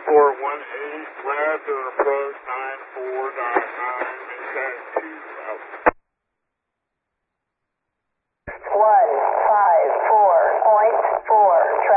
418, flat to approach 94.9, maintain 2 out. 154.4,